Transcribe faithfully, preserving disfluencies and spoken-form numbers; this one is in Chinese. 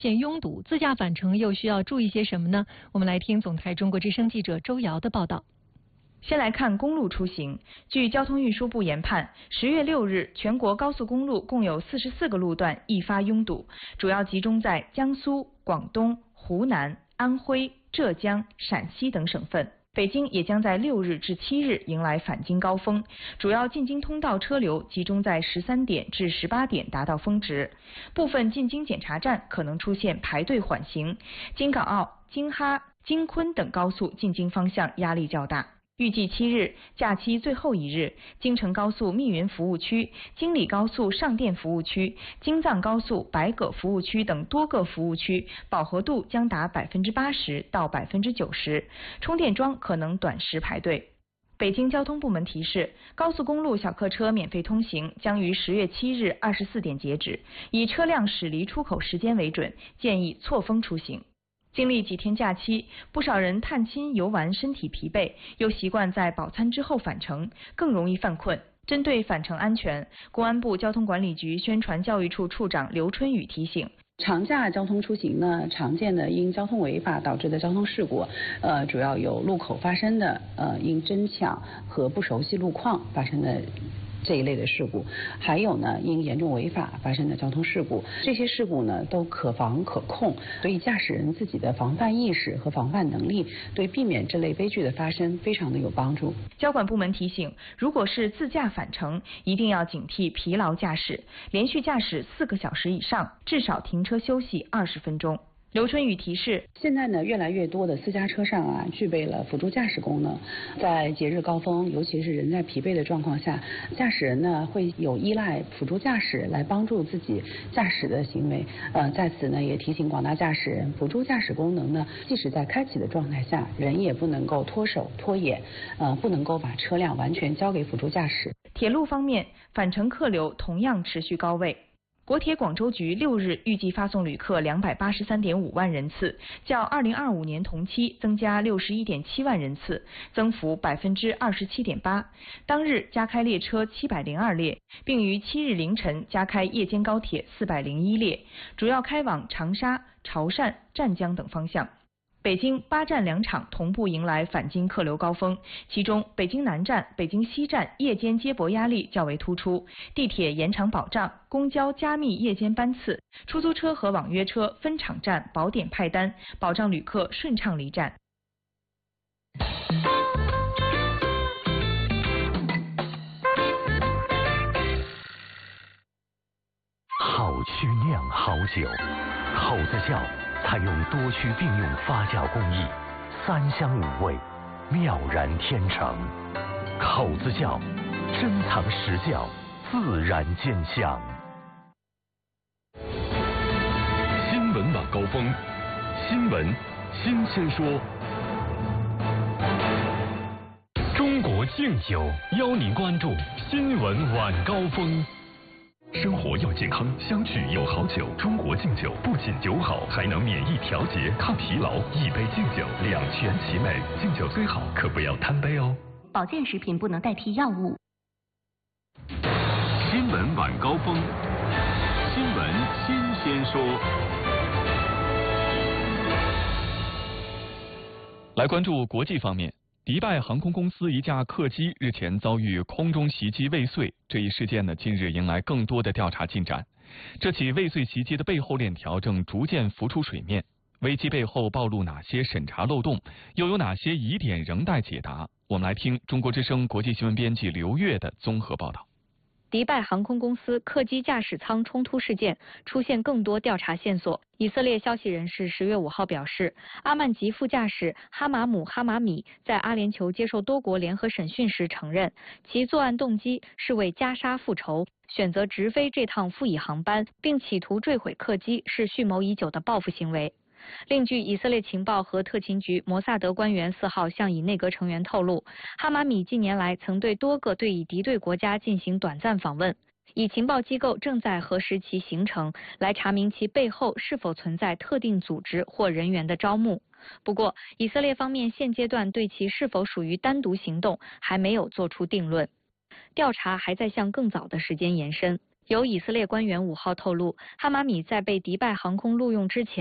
见拥堵，自驾返程又需要注意些什么呢？我们来听总台中国之声记者周瑶的报道。 先来看公路出行。据交通运输部研判，十月六日全国高速公路共有四十四个路段易发拥堵，主要集中在江苏、广东、湖南、安徽、浙江、陕西等省份。北京也将在六日至七日迎来返京高峰，主要进京通道车流集中在十三点至十八点达到峰值，部分进京检查站可能出现排队缓行，京港澳、京哈、京昆等高速进京方向压力较大。预计七日假期最后一日，京承高速密云服务区、京礼高速上甸服务区、京藏高速白葛服务区等多个服务区饱和度将达百分之八十到百分之九十，充电桩可能短时排队。北京交通部门提示，高速公路小客车免费通行将于十月七日二十四点截止，以车辆驶离出口时间为准，建议错峰出行。经历几天假期，不少人探亲游玩身体疲惫，又习惯在饱餐之后返程，更容易犯困。针对返程安全，公安部交通管理局宣传教育处处长刘春雨提醒， 长假交通出行呢，常见的因交通违法导致的交通事故，呃，主要有路口发生的，呃，因争抢和不熟悉路况发生的这一类的事故，还有呢，因严重违法发生的交通事故，这些事故呢都可防可控，所以驾驶人自己的防范意识和防范能力，对避免这类悲剧的发生非常的有帮助。 交管部门提醒，如果是自驾返程，一定要警惕疲劳驾驶，连续驾驶四个小时以上，至少停车休息二十分钟。刘春雨提示， 现在呢，越来越多的私家车上啊，具备了辅助驾驶功能。在节日高峰，尤其是人在疲惫的状况下，驾驶人呢会有依赖辅助驾驶来帮助自己驾驶的行为。呃，在此呢，也提醒广大驾驶人，辅助驾驶功能呢，即使在开启的状态下，人也不能够脱手脱眼，呃，不能够把车辆完全交给辅助驾驶。 铁路方面，返程客流同样持续高位。国铁广州局六日预计发送旅客两百八十三点五万人次，较二零二五年同期增加六十一点七万人次，增幅百分之二十七点八。当日加开列车七百零二列，并于七日凌晨加开夜间高铁四百零一列，主要开往长沙、潮汕、湛江等方向。北京八站两场同步迎来返京客流高峰，其中北京南站、北京西站夜间接驳压力较为突出，地铁延长保障，公交加密夜间班次，出租车和网约车分场站保点派单，保障旅客顺畅离站。 好曲酿好酒，口子窖采用多区并用发酵工艺，三香五味，妙然天成。口子窖，珍藏实窖，自然见香。新闻晚高峰，新闻新鲜说。中国敬酒邀您关注新闻晚高峰。生活要健康，相聚有好酒。中国敬酒不仅酒好，还能免疫调节、抗疲劳。一杯敬酒，两全其美。敬酒最好，可不要贪杯哦。 保健食品不能代替药物。 新闻晚高峰，新闻新鲜说。 来关注国际方面。迪拜航空公司一架客机日前遭遇空中袭击未遂，这一事件呢，近日迎来更多的调查进展。这起未遂袭击的背后链条正逐渐浮出水面，危机背后暴露哪些审查漏洞，又有哪些疑点仍待解答？我们来听中国之声国际新闻编辑刘月的综合报道。 迪拜航空公司客机驾驶舱冲突事件出现更多调查线索。以色列消息人士十月五号表示，阿曼籍副驾驶哈马姆·哈马米在阿联酋接受多国联合审讯时承认，其作案动机是为加沙复仇，选择直飞这趟副乙航班，并企图坠毁客机是蓄谋已久的报复行为。另据以色列情报和特勤局摩萨德官员四号向以内阁成员透露，哈马米近年来曾对多个对以敌对国家进行短暂访问，以情报机构正在核实其行程，来查明其背后是否存在特定组织或人员的招募。不过，以色列方面现阶段对其是否属于单独行动还没有做出定论，调查还在向更早的时间延伸。 有以色列官员五号透露，哈马米在被迪拜航空录用之前。